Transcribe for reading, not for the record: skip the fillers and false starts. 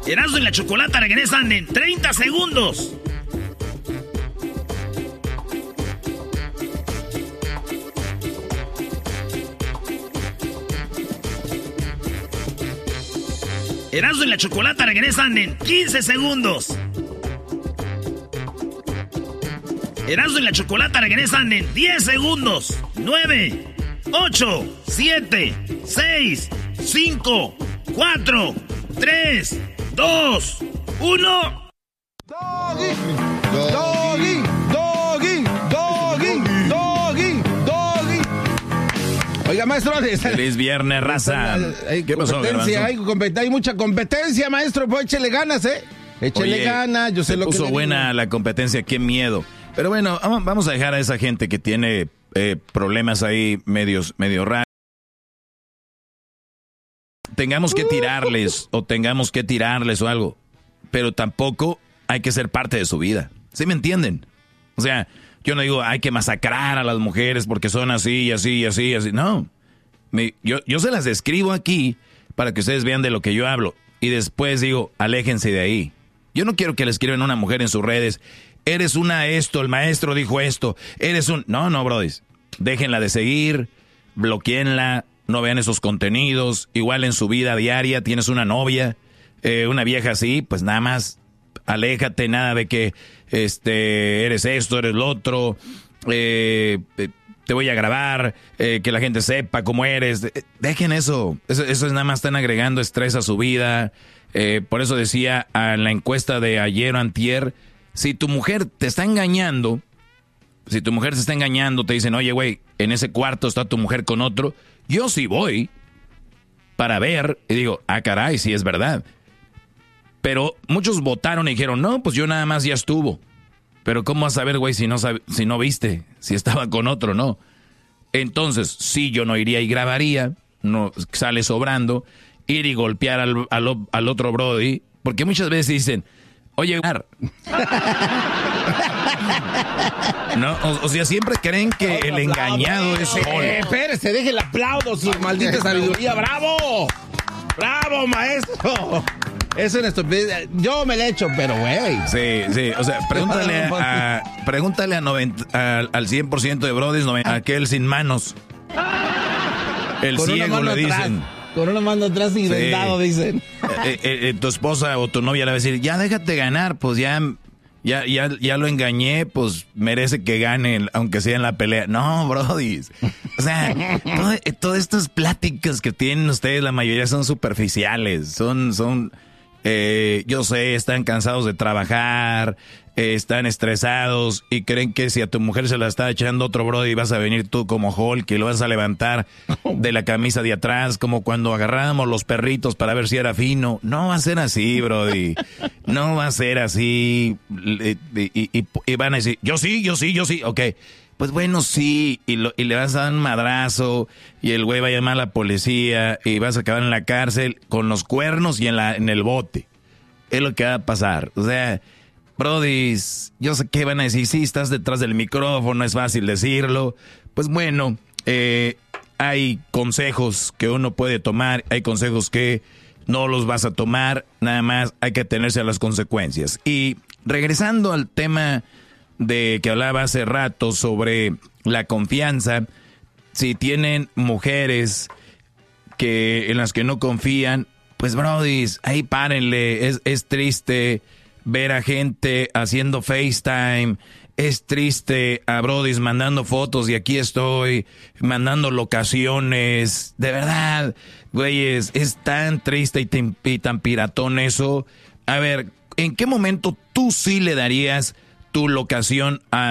Erasmo y la Chocolata regresan en 30 segundos. Erasmo y la Chocolata regresan en 15 segundos. Erasmo y la Chocolata regresan en 10 segundos. 9, 8, 7, 6, 5, 4, 3, 2, 1. Doggy, doggy, doggy, doggy, doggy, doggy. Oiga, maestro, feliz viernes, raza. ¿Qué pasó, hay mucha competencia, maestro, pues échele ganas, Échele ganas, yo sé lo que puso buena la competencia, qué miedo. Pero bueno, vamos a dejar a esa gente que tiene problemas ahí medio raros. Tengamos que tirarles o algo, pero tampoco hay que ser parte de su vida. ¿Sí me entienden? O sea, yo no digo hay que masacrar a las mujeres porque son así, así, así, así. No, yo se las describo aquí para que ustedes vean de lo que yo hablo. Y después digo, aléjense de ahí. Yo no quiero que le escriban a una mujer en sus redes, eres una esto, el maestro dijo esto, eres un... No, brodis, déjenla de seguir, bloqueenla, no vean esos contenidos. Igual en su vida diaria tienes una novia, una vieja así, pues nada más aléjate, nada de que eres esto, eres lo otro, te voy a grabar, que la gente sepa cómo eres. Dejen eso es nada más, están agregando estrés a su vida. Por eso decía en la encuesta de ayer o antier, si tu mujer te está engañando, te dicen, oye, güey, en ese cuarto está tu mujer con otro, yo sí voy para ver, y digo, caray, sí es verdad. Pero muchos votaron y dijeron, no, pues yo nada más ya estuvo. Pero ¿cómo vas a saber, güey, si no viste, si estaba con otro, no? Entonces, sí, yo no iría y grabaría, no sale sobrando, ir y golpear al otro brody, porque muchas veces dicen, oye, no, o sea, siempre creen que el engañado es espérese, deje el aplauso, su maldita sabiduría, ¡bravo! ¡Bravo, maestro! Es una estupidez, yo me la echo, pero güey. Sí, o sea, pregúntale al 100% de brodis, aquel sin manos. El con ciego le dicen. Con una mano atrás y vendado, dicen. Tu esposa o tu novia le va a decir, ya déjate ganar, pues ya lo engañé, pues merece que gane, aunque sea en la pelea. No, brodis. O sea, todas estas pláticas que tienen ustedes, la mayoría son superficiales, yo sé, están cansados de trabajar, están estresados y creen que si a tu mujer se la está echando otro brody vas a venir tú como Hulk y lo vas a levantar de la camisa de atrás como cuando agarrábamos los perritos para ver si era fino. No va a ser así, brody. No va a ser así. Y van a decir, yo sí. Ok, pues bueno, sí. Y le vas a dar un madrazo y el güey va a llamar a la policía y vas a acabar en la cárcel con los cuernos y en el bote. Es lo que va a pasar. O sea, brodis, yo sé que van a decir, sí, estás detrás del micrófono, es fácil decirlo. Pues bueno, hay consejos que uno puede tomar, hay consejos que no los vas a tomar, nada más hay que atenerse a las consecuencias. Y regresando al tema de que hablaba hace rato sobre la confianza, si tienen mujeres en las que no confían, pues brodis, ahí párenle. Es triste ver a gente haciendo FaceTime, es triste a brodis mandando fotos y aquí estoy, mandando locaciones, de verdad, güeyes, es tan triste y tan piratón eso. A ver, ¿en qué momento tú sí le darías tu locación a